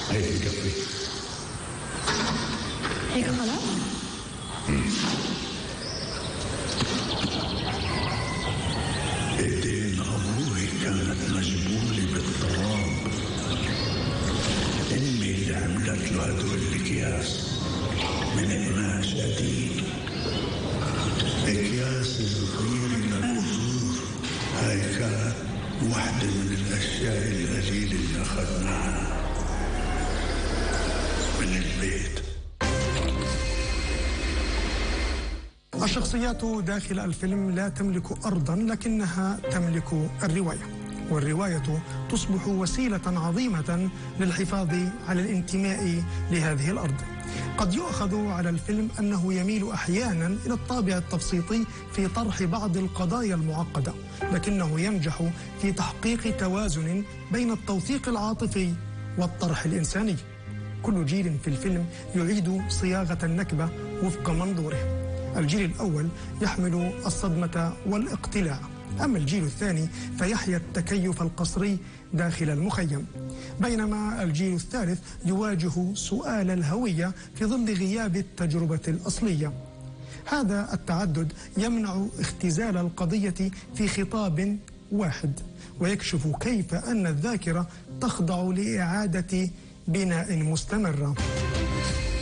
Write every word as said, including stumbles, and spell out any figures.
هيك بكفي. هيك خلاص؟ ايدين ابوي كانت مجبولة بالتراب. امي اللي عملت له هدول الاكياس من قماش قديم، اكياس صغيرة للبذور. هاي كانت واحدة من الاشياء القليلة اللي اخذناها من البيت. الشخصيات داخل الفيلم لا تملك أرضاً، لكنها تملك الرواية، والرواية تصبح وسيلة عظيمة للحفاظ على الانتماء لهذه الأرض. قد يؤخذ على الفيلم أنه يميل أحياناً إلى الطابع التبسيطي في طرح بعض القضايا المعقدة، لكنه ينجح في تحقيق توازن بين التوثيق العاطفي والطرح الإنساني. كل جيل في الفيلم يعيد صياغة النكبة وفق منظوره. الجيل الأول يحمل الصدمة والاقتلاع، أما الجيل الثاني فيحيا التكيف القسري داخل المخيم، بينما الجيل الثالث يواجه سؤال الهوية في ظل غياب التجربة الأصلية. هذا التعدد يمنع اختزال القضية في خطاب واحد، ويكشف كيف أن الذاكرة تخضع لإعادة بناء مستمرة.